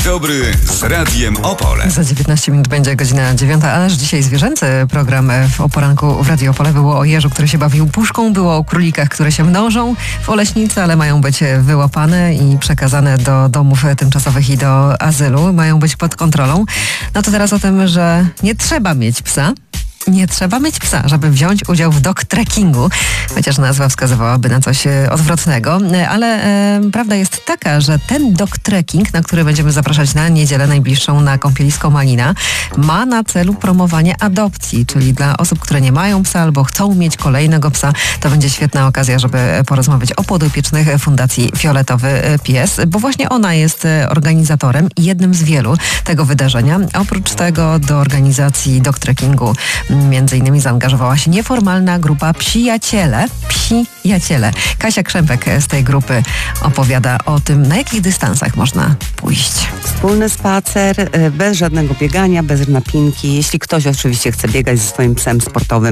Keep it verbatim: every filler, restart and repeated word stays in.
dobry z Radiem Opole. Za dziewiętnaście minut będzie godzina dziewiąta, ależ dzisiaj zwierzęcy program w o poranku w Radiu Opole. Było o jeżu, który się bawił puszką, było o królikach, które się mnożą w Oleśnicy, ale mają być wyłapane i przekazane do domów tymczasowych i do azylu. Mają być pod kontrolą. No to teraz o tym, że nie trzeba mieć psa. Nie trzeba mieć psa, żeby wziąć udział w dog trekkingu, chociaż nazwa wskazywałaby na coś odwrotnego, ale e, prawda jest taka, że ten dog trekking, na który będziemy zapraszać na niedzielę najbliższą na kąpielisko Malina, ma na celu promowanie adopcji, czyli dla osób, które nie mają psa albo chcą mieć kolejnego psa, to będzie świetna okazja, żeby porozmawiać o podopiecznych Fundacji Fioletowy Pies, bo właśnie ona jest organizatorem i jednym z wielu tego wydarzenia. Oprócz tego do organizacji dog trekkingu między innymi zaangażowała się nieformalna grupa Psijaciele. Psijaciele. Kasia Krzępek z tej grupy opowiada o tym, na jakich dystansach można pójść. Wspólny spacer, bez żadnego biegania, bez napinki. Jeśli ktoś oczywiście chce biegać ze swoim psem sportowym,